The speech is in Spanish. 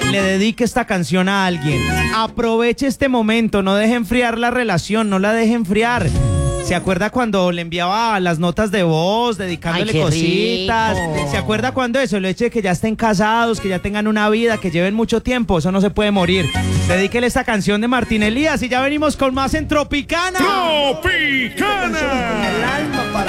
le dedique esta canción a alguien. Aproveche este momento, no deje enfriar la relación, no la deje enfriar. ¿Se acuerda cuando le enviaba las notas de voz, dedicándole cositas? ¿Se acuerda cuando eso? El hecho de que ya estén casados, que ya tengan una vida, que lleven mucho tiempo, eso no se puede morir. Dedíquele esta canción de Martín Elías y ya venimos con más en Tropicana. ¡Tropicana! El alma para